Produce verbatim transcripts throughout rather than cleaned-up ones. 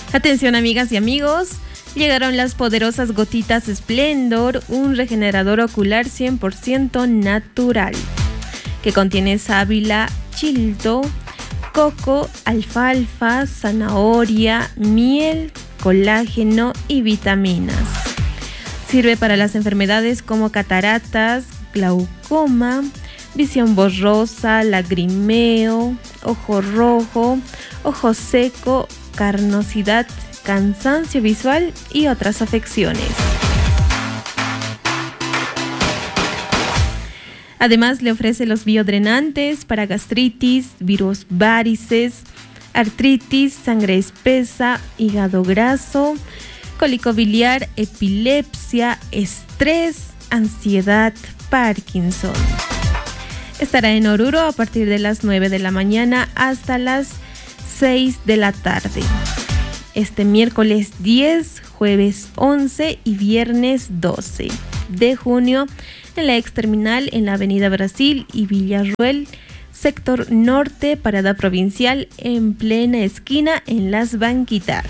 Atención amigas y amigos, llegaron las poderosas gotitas Splendor, un regenerador ocular cien por ciento natural, que contiene sábila, chilto, coco, alfalfa, zanahoria, miel, colágeno y vitaminas. Sirve para las enfermedades como cataratas, glaucoma, visión borrosa, lagrimeo, ojo rojo, ojo seco, carnosidad, cansancio visual y otras afecciones. Además, le ofrece los biodrenantes para gastritis, virus varices, artritis, sangre espesa, hígado graso, cólico biliar, epilepsia, estrés, ansiedad, Parkinson. Estará en Oruro a partir de las nueve de la mañana hasta las seis de la tarde. Este miércoles diez, jueves once y viernes doce de junio en la ex terminal en la Avenida Brasil y Villarruel, sector norte, parada provincial, en plena esquina en Las Banquitas.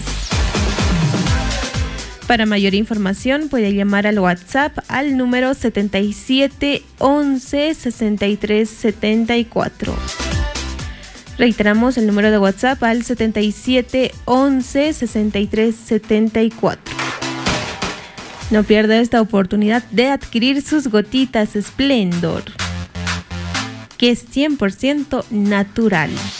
Para mayor información puede llamar al WhatsApp al número setenta y siete once sesenta y tres setenta y cuatro. Reiteramos el número de WhatsApp al setenta y siete once sesenta y tres setenta y cuatro. No pierda esta oportunidad de adquirir sus gotitas Splendor, que es cien por ciento natural.